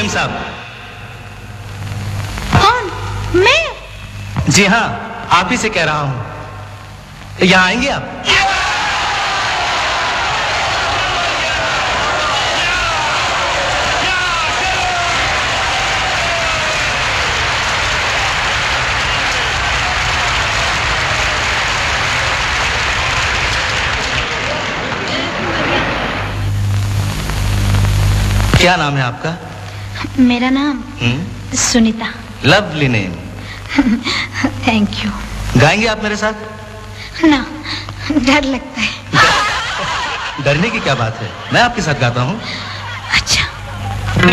CM साहब। कौन? मैं? जी हाँ, आप ही से कह रहा हूँ। यहाँ आएंगे आप? क्या नाम है आपका? मेरा नाम Sunita. Lovely name. Thank you. गाएंगे आप मेरे साथ? ना, डर लगता है। डरने की क्या बात है, मैं आपके साथ गाता हूँ।